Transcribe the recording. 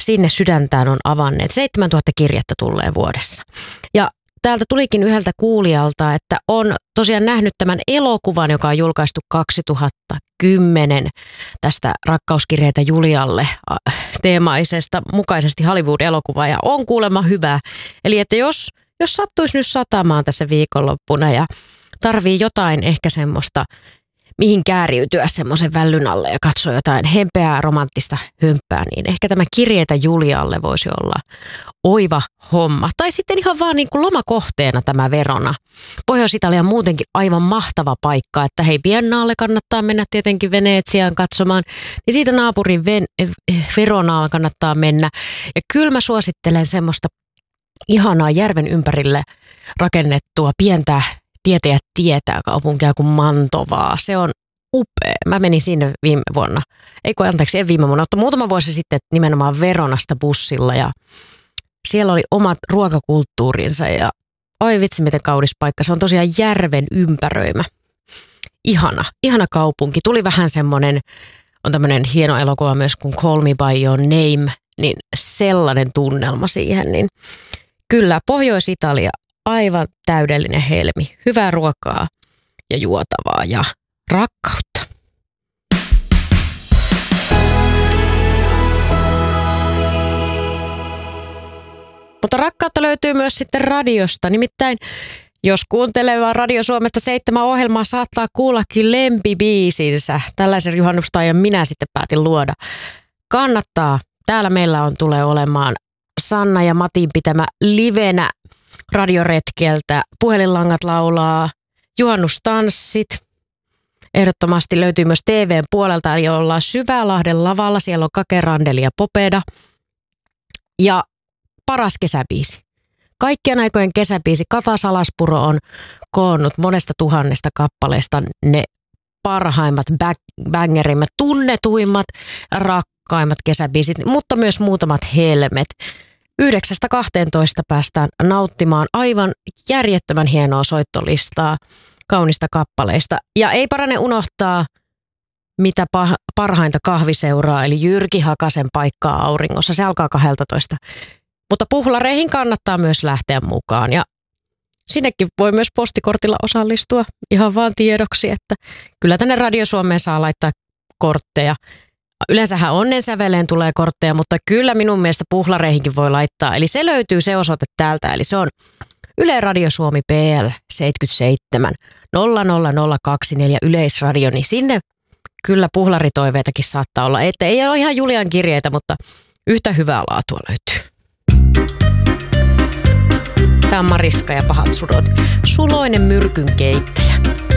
sinne sydäntään on avanneet. 7000 kirjettä tulee vuodessa. Ja täältä tulikin yhdeltä kuulijalta, että on tosiaan nähnyt tämän elokuvan, joka on julkaistu 2010 tästä Rakkauskirjeitä Julialle teemaisesta mukaisesti Hollywood-elokuva ja on kuulemma hyvä. Eli että jos sattuisi nyt satamaan tässä viikonloppuna ja tarvii jotain ehkä semmoista, mihin kääriytyä semmoisen vällyn alle ja katsoa jotain hempeää romanttista hömppää, niin ehkä tämä Kirjeitä Julialle voisi olla oiva homma. Tai sitten ihan vaan niin kuin lomakohteena tämä Verona. Pohjois-Italia on muutenkin aivan mahtava paikka, että hei, Viennaalle kannattaa mennä tietenkin Venetsiaan katsomaan, niin siitä naapurin Veronaan kannattaa mennä. Ja kyllä mä suosittelen semmoista ihanaa järven ympärille rakennettua pientä tietää kaupunkia kuin Mantovaa. Se on upea. Mä menin sinne viime vuonna. En viime vuonna, mutta muutama vuosi sitten nimenomaan Veronasta bussilla ja siellä oli omat ruokakulttuurinsa ja oi vitsi miten kaunis paikka. Se on tosiaan järven ympäröimä. Ihana kaupunki. Tuli vähän semmoinen, on tämmöinen hieno elokuva myös kuin Call Me By Your Name, niin sellainen tunnelma siihen. Niin kyllä Pohjois-Italia aivan täydellinen helmi. Hyvää ruokaa ja juotavaa ja rakkautta. Mutta rakkautta löytyy myös sitten radiosta. Nimittäin jos kuuntelee Radio Suomesta 7 ohjelmaa, saattaa kuullakin lempibiisinsä. Tällaisen juhannustaajan minä sitten päätin luoda. Kannattaa. Täällä meillä tulee olemaan Sanna ja Matin pitämä livenä radioretkeltä. Puhelinlangat laulaa, juhannustanssit. Ehdottomasti löytyy myös TVn puolelta, eli ollaan Syvälahden lavalla. Siellä on Kake Randeli ja Popeda. Ja paras kesäbiisi. Kaikkien aikojen kesäbiisi. Kata Salaspuro on koonnut monesta tuhannesta kappaleesta ne parhaimmat, bangerimmät, tunnetuimmat, rakkaimmat kesäbiisit, mutta myös muutamat helmet. 9-12 päästään nauttimaan aivan järjettömän hienoa soittolistaa kaunista kappaleista. Ja ei parane unohtaa mitä parhainta kahviseuraa, eli Jyrki Hakasen Paikkaa auringossa. Se alkaa 12. Mutta puhlareihin kannattaa myös lähteä mukaan ja sinnekin voi myös postikortilla osallistua ihan vaan tiedoksi, että kyllä tänne Radio Suomeen saa laittaa kortteja. Yleensähän onnensäveleen tulee kortteja, mutta kyllä minun mielestä puhlareihinkin voi laittaa. Eli se löytyy se osoite täältä, eli se on Yle Radio Suomi PL 77 00024 Yleisradio, niin sinne kyllä puhlaritoiveitakin saattaa olla. Että ei ole ihan Julian kirjeitä, mutta yhtä hyvää laatua löytyy. Tämä on Mariska ja Pahat sudot. Suloinen myrkyn keittäjä.